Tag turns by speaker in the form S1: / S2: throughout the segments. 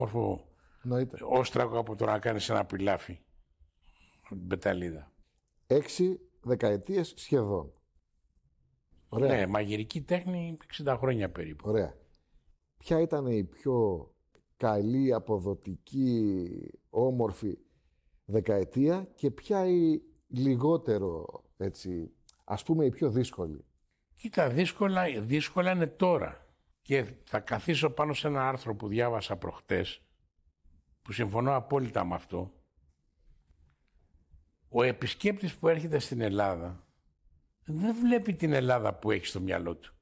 S1: όμορφο όστρακο από το να κάνεις ένα πιλάφι. Μπεταλίδα.
S2: 6 δεκαετίες σχεδόν. Ωραία.
S1: Ναι, μαγειρική τέχνη 60 χρόνια περίπου.
S2: Ωραία. Ποια ήταν η πιο καλή, αποδοτική, όμορφη δεκαετία και ποια η λιγότερο, έτσι, ας πούμε, η πιο δύσκολη?
S1: Κοίτα, δύσκολα είναι τώρα. Και θα καθίσω πάνω σε ένα άρθρο που διάβασα προχτές, που συμφωνώ απόλυτα με αυτό. Ο επισκέπτης που έρχεται στην Ελλάδα δεν βλέπει την Ελλάδα που έχει στο μυαλό του.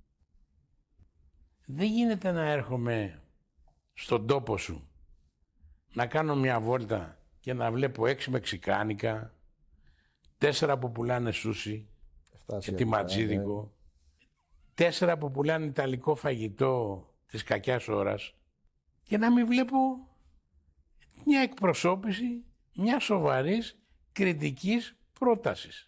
S1: Δεν γίνεται να έρχομαι στον τόπο σου, να κάνω μια βόλτα και να βλέπω 6 μεξικάνικα, 4 που πουλάνε σούσι και τη ματζίδικο, 4 που πουλάνε ιταλικό φαγητό της κακιάς ώρας και να μην βλέπω μια εκπροσώπηση μια σοβαρής κριτικής πρότασης.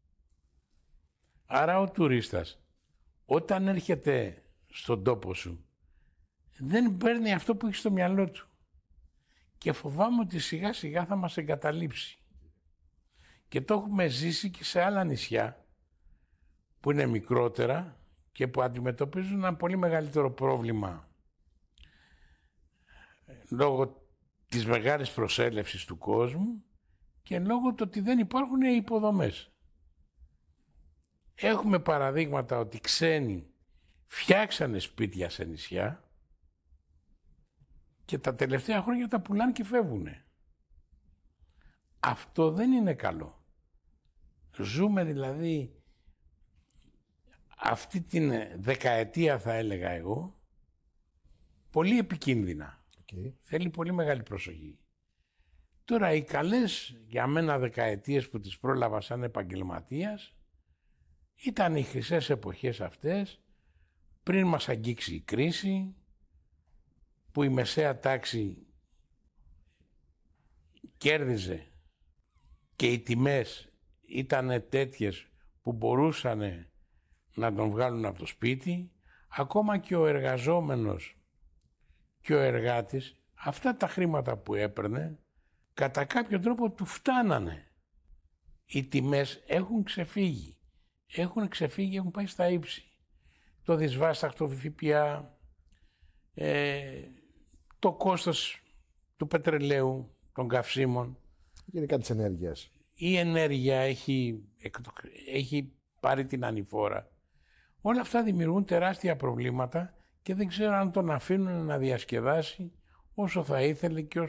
S1: Άρα ο τουρίστας όταν έρχεται στον τόπο σου δεν παίρνει αυτό που έχει στο μυαλό του και φοβάμαι ότι σιγά σιγά θα μας εγκαταλείψει. Και το έχουμε ζήσει και σε άλλα νησιά που είναι μικρότερα και που αντιμετωπίζουν ένα πολύ μεγαλύτερο πρόβλημα λόγω της μεγάλης προσέλευσης του κόσμου και λόγω του ότι δεν υπάρχουν υποδομές. Έχουμε παραδείγματα ότι ξένοι φτιάξανε σπίτια σε νησιά και τα τελευταία χρόνια τα πουλάνε και φεύγουνε. Αυτό δεν είναι καλό. Ζούμε δηλαδή αυτή την δεκαετία, θα έλεγα εγώ, πολύ επικίνδυνα. Θέλει πολύ μεγάλη προσοχή. Τώρα οι καλές για μένα δεκαετίες που τις πρόλαβα σαν επαγγελματίας ήταν οι χρυσές εποχές αυτές, πριν μας αγγίξει η κρίση, που η μεσαία τάξη κέρδιζε και οι τιμές ήταν τέτοιες που μπορούσαν να τον βγάλουν από το σπίτι, ακόμα και ο εργαζόμενος και ο εργάτης, αυτά τα χρήματα που έπαιρνε, κατά κάποιο τρόπο του φτάνανε. Οι τιμές έχουν ξεφύγει. Έχουν πάει στα ύψη. Το δυσβάσταχτο ΦΠΑ, το κόστος του πετρελαίου, των καυσίμων.
S2: Γενικά της ενέργειας.
S1: Η ενέργεια έχει πάρει την ανηφόρα. Όλα αυτά δημιουργούν τεράστια προβλήματα και δεν ξέρω αν τον αφήνουν να διασκεδάσει όσο θα ήθελε και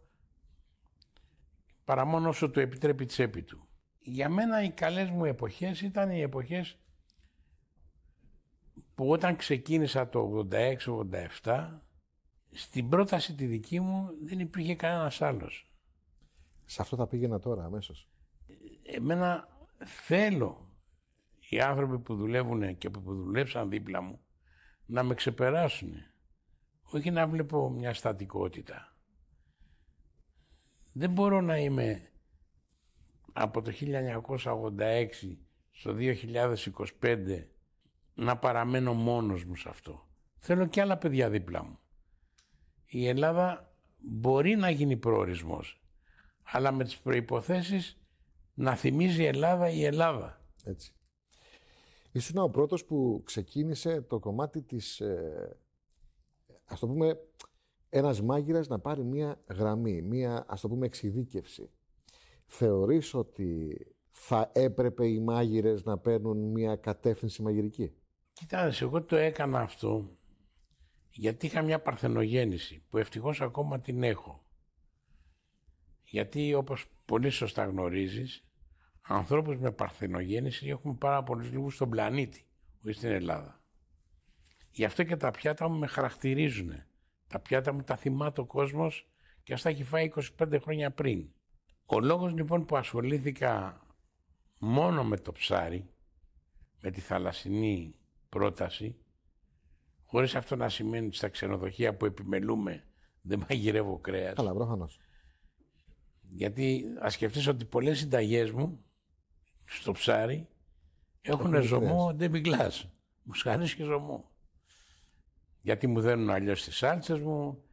S1: παρά μόνο όσο του επιτρέπει η τσέπη του. Για μένα οι καλές μου εποχές ήταν οι εποχές που όταν ξεκίνησα το 86-87, στην πρόταση τη δική μου δεν υπήρχε κανένας άλλος.
S2: Σε αυτό θα πήγαινα τώρα αμέσως.
S1: Εμένα θέλω οι άνθρωποι που δουλεύουν και που δουλέψαν δίπλα μου να με ξεπεράσουν. Όχι να βλέπω μια στατικότητα. Δεν μπορώ να είμαι από το 1986 στο 2025 να παραμένω μόνος μου σε αυτό. Θέλω και άλλα παιδιά δίπλα μου. Η Ελλάδα μπορεί να γίνει προορισμός, αλλά με τις προϋποθέσεις να θυμίζει η Ελλάδα.
S2: Έτσι. Ήσουν ο πρώτος που ξεκίνησε το κομμάτι της, ας το πούμε, ένας μάγειρας να πάρει μία γραμμή, μία, ας το πούμε, εξειδίκευση. Θεωρείς ότι θα έπρεπε οι μάγειρες να παίρνουν μία κατεύθυνση μαγειρική?
S1: Κοιτάξτε, εγώ το έκανα αυτό γιατί είχα μια παρθενογέννηση που ευτυχώς ακόμα την έχω. Γιατί όπως πολύ σωστά γνωρίζεις, ανθρώπους με παρθενογέννηση έχουμε πάρα πολλούς λίγους στον πλανήτη, όχι στην Ελλάδα. Γι' αυτό και τα πιάτα μου με χαρακτηρίζουν. Τα πιάτα μου τα θυμάται ο κόσμος και αυτά έχει φάει 25 χρόνια πριν. Ο λόγος λοιπόν που ασχολήθηκα μόνο με το ψάρι, με τη θαλασσινή πρόταση, χωρίς αυτό να σημαίνει ότι στα ξενοδοχεία που επιμελούμε δεν μαγειρεύω κρέας.
S2: Καλά, προφανώς.
S1: Γιατί ας σκεφτείς ότι πολλές συνταγές μου στο ψάρι έχουν ζωμό ντεμπιγκλάζ. Μουσχαρίς και ζωμό. Γιατί μου δένουν αλλιώς τις σάλτσες μου,